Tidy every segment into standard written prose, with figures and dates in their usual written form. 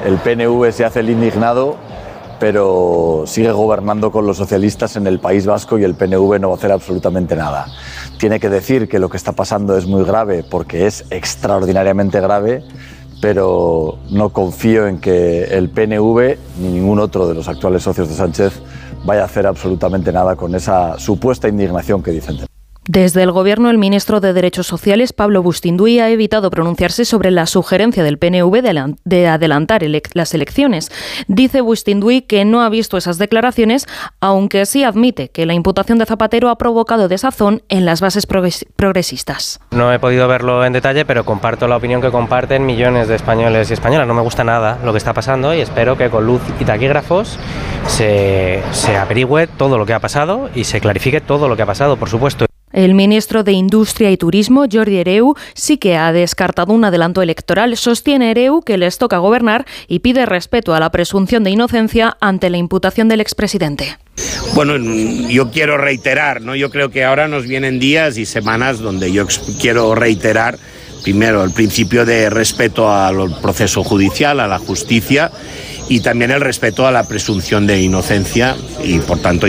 el PNV se hace el indignado, pero sigue gobernando con los socialistas en el País Vasco y el PNV no va a hacer absolutamente nada. Tiene que decir que lo que está pasando es muy grave porque es extraordinariamente grave, pero no confío en que el PNV ni ningún otro de los actuales socios de Sánchez vaya a hacer absolutamente nada con esa supuesta indignación que dicen tener. Desde el Gobierno, el ministro de Derechos Sociales, Pablo Bustinduy, ha evitado pronunciarse sobre la sugerencia del PNV de adelantar las elecciones. Dice Bustinduy que no ha visto esas declaraciones, aunque sí admite que la imputación de Zapatero ha provocado desazón en las bases progresistas. No he podido verlo en detalle, pero comparto la opinión que comparten millones de españoles y españolas. No me gusta nada lo que está pasando y espero que con luz y taquígrafos se averigüe todo lo que ha pasado y se clarifique todo lo que ha pasado, por supuesto. El ministro de Industria y Turismo, Jordi Hereu, sí que ha descartado un adelanto electoral. Sostiene Hereu que les toca gobernar y pide respeto a la presunción de inocencia ante la imputación del expresidente. Bueno, yo quiero reiterar, ¿no? Yo creo que ahora nos vienen días y semanas donde yo quiero reiterar, primero, el principio de respeto al proceso judicial, a la justicia, y también el respeto a la presunción de inocencia, y por tanto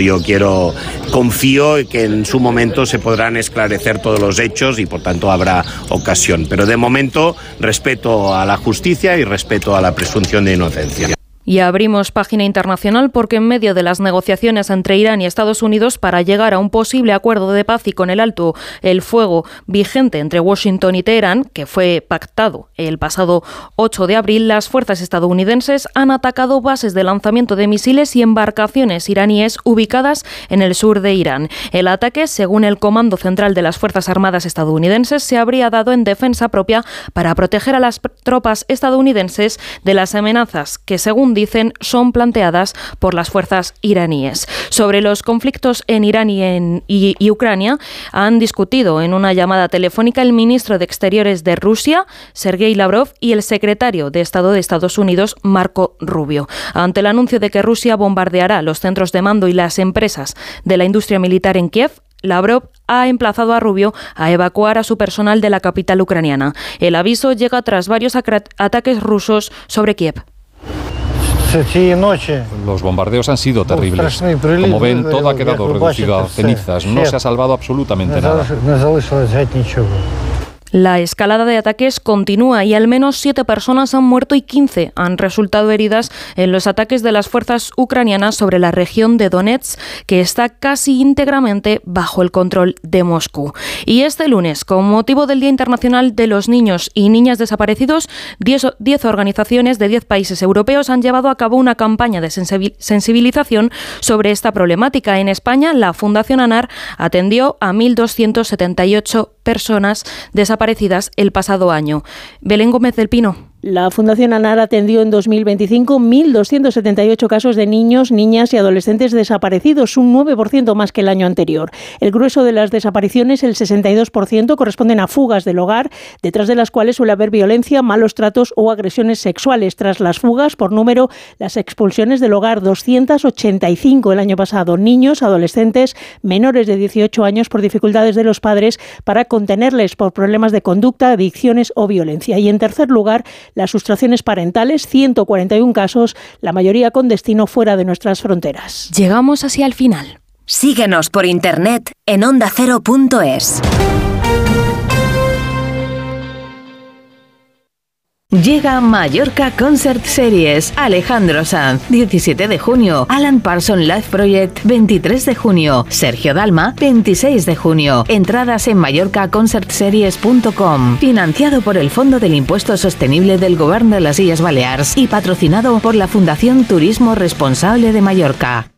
confío que en su momento se podrán esclarecer todos los hechos y por tanto habrá ocasión. Pero de momento respeto a la justicia y respeto a la presunción de inocencia. Y abrimos página internacional porque en medio de las negociaciones entre Irán y Estados Unidos para llegar a un posible acuerdo de paz y con el alto el fuego vigente entre Washington y Teherán, que fue pactado el pasado 8 de abril, las fuerzas estadounidenses han atacado bases de lanzamiento de misiles y embarcaciones iraníes ubicadas en el sur de Irán. El ataque, según el Comando Central de las Fuerzas Armadas estadounidenses, se habría dado en defensa propia para proteger a las tropas estadounidenses de las amenazas que, según dicen, son planteadas por las fuerzas iraníes. Sobre los conflictos en Irán y Ucrania han discutido en una llamada telefónica el ministro de Exteriores de Rusia, Sergei Lavrov, y el secretario de Estado de Estados Unidos, Marco Rubio. Ante el anuncio de que Rusia bombardeará los centros de mando y las empresas de la industria militar en Kiev, Lavrov ha emplazado a Rubio a evacuar a su personal de la capital ucraniana. El aviso llega tras varios ataques rusos sobre Kiev. Los bombardeos han sido terribles. Como ven, todo ha quedado reducido a cenizas. No se ha salvado absolutamente nada. La escalada de ataques continúa y al menos 7 personas han muerto y 15 han resultado heridas en los ataques de las fuerzas ucranianas sobre la región de Donetsk, que está casi íntegramente bajo el control de Moscú. Y este lunes, con motivo del Día Internacional de los Niños y Niñas Desaparecidos, 10 organizaciones de 10 países europeos han llevado a cabo una campaña de sensibilización sobre esta problemática. En España, la Fundación ANAR atendió a 1.278 personas desaparecidas el pasado año. Belén Gómez del Pino. La Fundación ANAR atendió en 2025 1.278 casos de niños, niñas y adolescentes desaparecidos, un 9% más que el año anterior. El grueso de las desapariciones, el 62%, corresponden a fugas del hogar, detrás de las cuales suele haber violencia, malos tratos o agresiones sexuales. Tras las fugas, por número, las expulsiones del hogar, 285 el año pasado. Niños, adolescentes, menores de 18 años por dificultades de los padres para contenerles por problemas de conducta, adicciones o violencia. Y en tercer lugar, las sustracciones parentales, 141 casos, la mayoría con destino fuera de nuestras fronteras. Llegamos así al final. Síguenos por internet en ondacero.es. Llega Mallorca Concert Series. Alejandro Sanz, 17 de junio. Alan Parsons Live Project, 23 de junio. Sergio Dalma, 26 de junio. Entradas en mallorcaconcertseries.com. Financiado por el Fondo del Impuesto Sostenible del Govern de las Illes Balears y patrocinado por la Fundación Turismo Responsable de Mallorca.